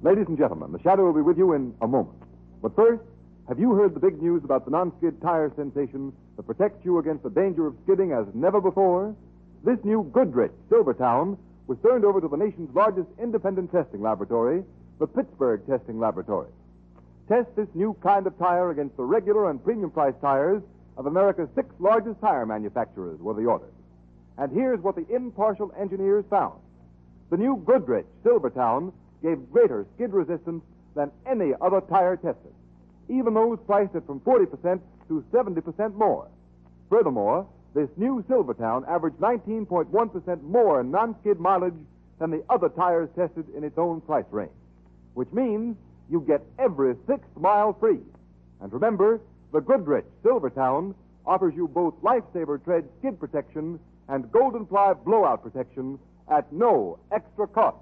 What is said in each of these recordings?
Ladies and gentlemen, the Shadow will be with you in a moment. But first, have you heard the big news about the non-skid tire sensation that protects you against the danger of skidding as never before? This new Goodrich Silvertown was turned over to the nation's largest independent testing laboratory, the Pittsburgh Testing Laboratory. Test this new kind of tire against the regular and premium price tires of America's 6 largest tire manufacturers were the order. And here's what the impartial engineers found. The new Goodrich Silvertown gave greater skid resistance than any other tire tested, even those priced at from 40% to 70% more. Furthermore, this new Silvertown averaged 19.1% more in non-skid mileage than the other tires tested in its own price range, which means you get every 6th mile free. And remember, the Goodrich Silvertown offers you both Lifesaver Tread skid protection and Golden Ply blowout protection at no extra cost.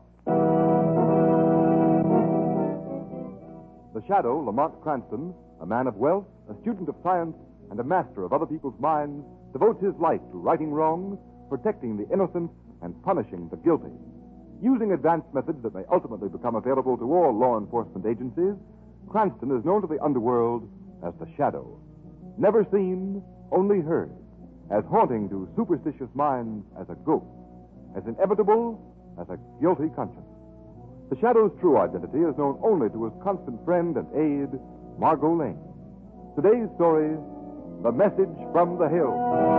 The Shadow, Lamont Cranston, a man of wealth, a student of science, and a master of other people's minds, devotes his life to righting wrongs, protecting the innocent, and punishing the guilty. Using advanced methods that may ultimately become available to all law enforcement agencies, Cranston is known to the underworld as the Shadow. Never seen, only heard, as haunting to superstitious minds as a ghost, as inevitable as a guilty conscience. The Shadow's true identity is known only to his constant friend and aide, Margot Lane. Today's story, The Message from the Hill.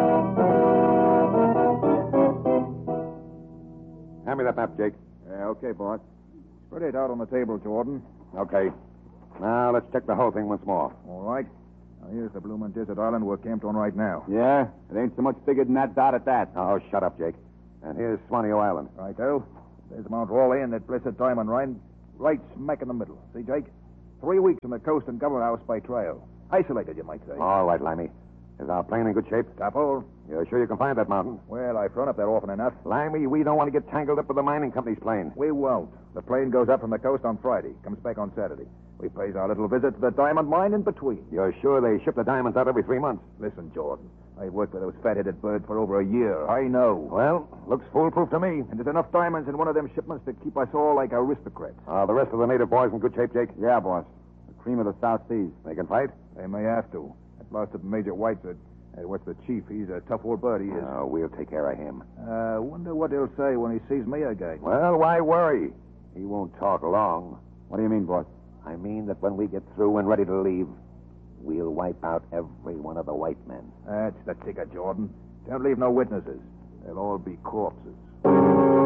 Hand me that map, Jake. Yeah, okay, boss. Spread it out on the table, Jordan. Okay. Now, let's check the whole thing once more. All right. Now, here's the Bloomin' Desert Island we're camped on right now. Yeah? It ain't so much bigger than that dot at that. Oh, shut up, Jake. And here's Swaneo Island. Righto. There's Mount Raleigh and that blessed diamond right smack in the middle. See, Jake? 3 weeks from the coast and Government House by trail. Isolated, you might say. All right, Limey. Is our plane in good shape? Top hole. You're sure you can find that mountain? Well, I've flown up there often enough. Limey, we don't want to get tangled up with the mining company's plane. We won't. The plane goes up from the coast on Friday, comes back on Saturday. We pays our little visit to the diamond mine in between. You're sure they ship the diamonds out every 3 months? Listen, Jordan, I've worked with those fat-headed birds for over a year. I know. Well, looks foolproof to me. And there's enough diamonds in one of them shipments to keep us all like aristocrats. Are the rest of the native boys in good shape, Jake? Yeah, boss. The cream of the South Seas. They can fight? They may have to. That blasted Major White's what's the chief? He's a tough old bird, he is. Oh, we'll take care of him. Wonder what he'll say when he sees me again. Well, why worry? He won't talk long. What do you mean, boss? I mean that when we get through and ready to leave, we'll wipe out every one of the white men. That's the ticket, Jordan. Don't leave no witnesses. They'll all be corpses.